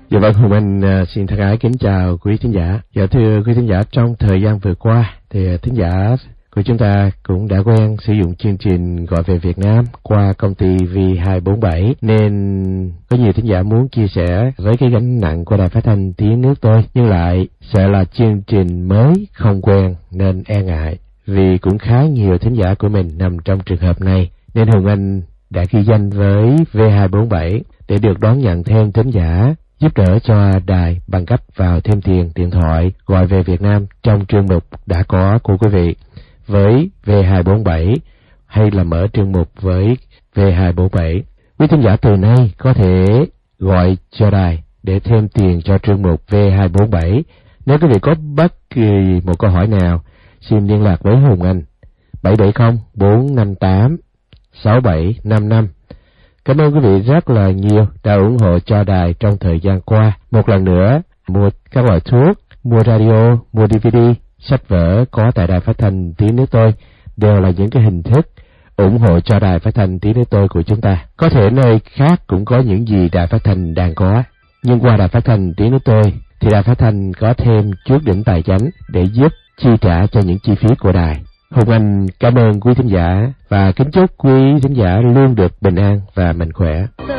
Dạ vâng, Hùng Anh xin thân ái kính chào quý thính giả. Dạ thưa quý thính giả, trong thời gian vừa qua thì thính giả của chúng ta cũng đã quen sử dụng chương trình Gọi Về Việt Nam qua công ty V247, nên có nhiều thính giả muốn chia sẻ với cái gánh nặng của Đài Phát thanh Tiếng Nước Tôi, nhưng lại sợ là chương trình mới không quen nên e ngại. Vì cũng khá nhiều thính giả của mình nằm trong trường hợp này, nên Hùng Anh đã ghi danh với V247 để được đón nhận thêm thính giả giúp đỡ cho đài bằng cách vào thêm tiền điện thoại Gọi Về Việt Nam trong chương mục đã có của quý vị với V247 hay là mở chương mục với V247. Quý thính giả từ nay có thể gọi cho đài để thêm tiền cho chương mục V247. Nếu quý vị có bất kỳ một câu hỏi nào, xin liên lạc với Hùng Anh 770-458-6755. Cảm ơn quý vị rất là nhiều đã ủng hộ cho đài trong thời gian qua. Một lần nữa, mua các loại thuốc, mua radio, mua DVD, sách vở có tại Đài Phát thanh Tiếng Nước Tôi đều là những cái hình thức ủng hộ cho Đài Phát thanh Tiếng Nước Tôi của chúng ta. Có thể nơi khác cũng có những gì Đài Phát thanh đang có, nhưng qua Đài Phát thanh Tiếng Nước Tôi thì Đài Phát thanh có thêm chút đỉnh tài chánh để giúp chi trả cho những chi phí của đài. Hùng Anh cảm ơn quý thính giả và kính chúc quý thính giả luôn được bình an và mạnh khỏe.